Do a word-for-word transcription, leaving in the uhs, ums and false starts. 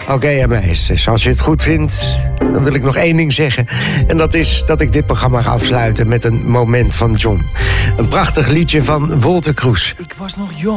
Oké, okay, meisjes, als je het goed vindt, dan wil ik nog één ding zeggen. En dat is dat ik dit programma ga afsluiten met een moment van John. Een prachtig liedje van Wolter Kroes. Ik was nog jong.